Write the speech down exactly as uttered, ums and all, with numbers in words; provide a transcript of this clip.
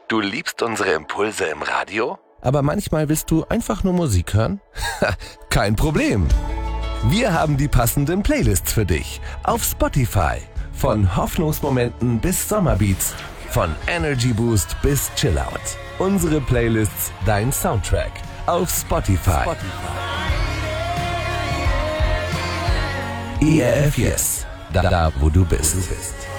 Du liebst unsere Impulse im Radio? Aber manchmal willst du einfach nur Musik hören? Kein Problem. Wir haben die passenden Playlists für dich auf Spotify. Von Hoffnungsmomenten bis Sommerbeats, von Energy Boost bis Chillout. Unsere Playlists, dein Soundtrack auf Spotify. Spotify. E R F Yes, da, da wo du bist.